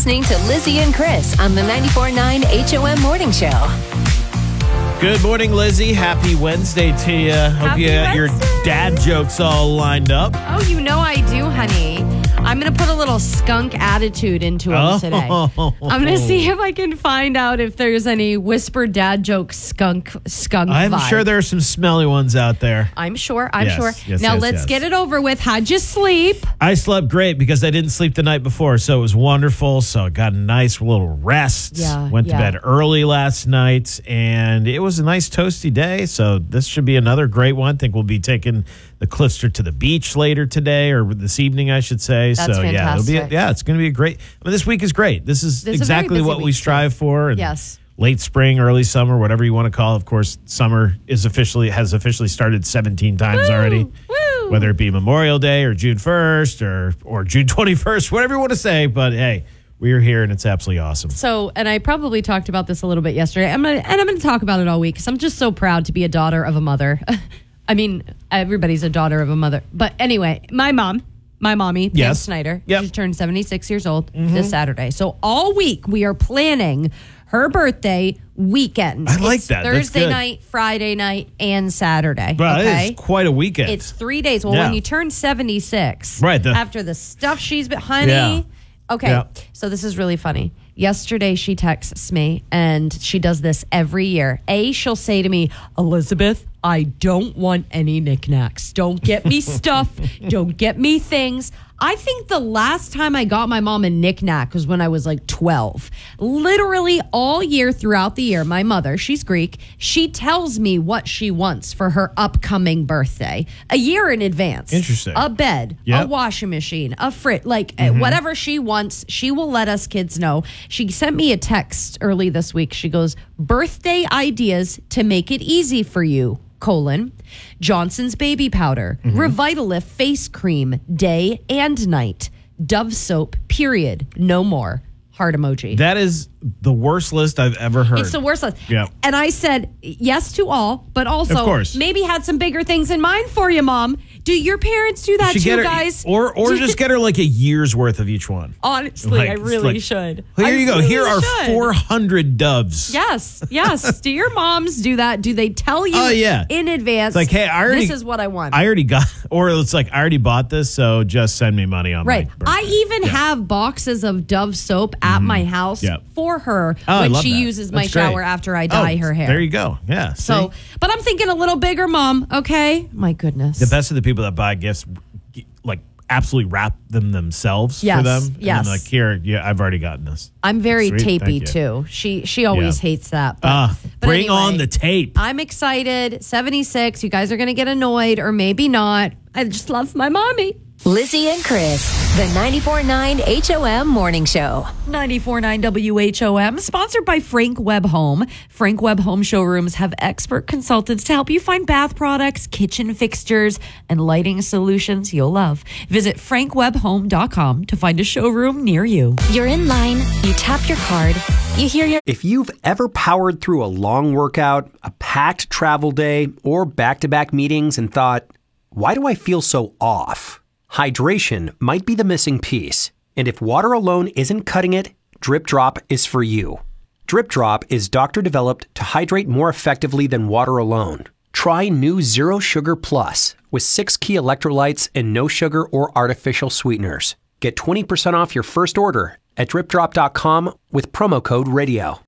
listening to Lizzie and Chris on the 94.9 HOM Morning Show. Good morning, Lizzie. Happy Wednesday to you. Hope you got your dad jokes all lined up. Oh, you know I do, honey. I'm going to put a little skunk attitude into him today. I'm going to see if I can find out if there's any whispered dad joke skunk I'm vibe. sure there are some smelly ones out there. I'm sure. Yes, Now, yes, let's yes. get it over with. How'd you sleep? I slept great because I didn't sleep the night before, so it was wonderful. So I got a nice little rest. Went to bed early last night, and it was a nice toasty day. So this should be another great one. I think we'll be taking the Clifster to the beach later today, or this evening, I should say. That's fantastic. It's going to be a great. I mean, this week is great. This is exactly what we strive for. And yes. Late spring, early summer, whatever you want to call it. Of course, summer has officially started 17 times already. Woo! Whether it be Memorial Day or June 1st or June 21st, whatever you want to say. But hey, we're here and it's absolutely awesome. So, and I probably talked about this a little bit yesterday. I'm going to talk about it all week because I'm just so proud to be a daughter of a mother. I mean, everybody's a daughter of a mother. But anyway, my mommy, Pam Snyder, she turned 76 years old this Saturday. So all week we are planning her birthday weekend. I like that. Thursday night, Friday night, and Saturday. Well, okay? it is quite a weekend. It's 3 days. Well, when you turn 76, right, after the stuff she's been, honey. Yeah. Okay, so this is really funny. Yesterday, she texts me, and she does this every year. She'll say to me, Elizabeth, I don't want any knickknacks. Don't get me stuff. Don't get me things. I think the last time I got my mom a knickknack was when I was like 12. Literally all year throughout the year, my mother, she's Greek, she tells me what she wants for her upcoming birthday a year in advance. Interesting. A bed, a washing machine, a fridge, whatever she wants, she will let us kids know. She sent me a text early this week. She goes, birthday ideas to make it easy for you. Johnson's baby powder, Revitalift face cream, day and night, Dove soap, period, no more. Heart emoji. That is the worst list I've ever heard. It's the worst list. Yeah. And I said yes to all, but also of course, maybe had some bigger things in mind for you, Mom. Do your parents do that too, guys? Or just get her like a year's worth of each one. Honestly, I really should. Here you go. Here are 400 Doves. Yes. Do your moms do that? Do they tell you in advance? It's like, hey, this is what I want. I already got, or it's like, I already bought this, so just send me money on my birthday. I even have boxes of Dove soap at my house for her when she uses my shower after I dye her hair. There you go. Yeah. So, but I'm thinking a little bigger, Mom. Okay. My goodness. The best of the people that buy gifts, like, absolutely wrap them themselves for them. Yes. And like, here, I've already gotten this. I'm very tapey too. She always hates that. But bring anyway, on the tape. I'm excited. 76. You guys are going to get annoyed or maybe not. I just love my mommy. Lizzie and Chris, the 94.9 HOM Morning Show. 94.9 WHOM, sponsored by Frank Webb Home. Frank Webb Home showrooms have expert consultants to help you find bath products, kitchen fixtures, and lighting solutions you'll love. Visit frankwebbhome.com to find a showroom near you. You're in line, you tap your card, you hear your... If you've ever powered through a long workout, a packed travel day, or back-to-back meetings and thought, why do I feel so off? Hydration might be the missing piece, and if water alone isn't cutting it, Drip Drop is for you. Drip Drop is doctor-developed to hydrate more effectively than water alone. Try new Zero Sugar Plus with 6 key electrolytes and no sugar or artificial sweeteners. Get 20% off your first order at dripdrop.com with promo code RADIO.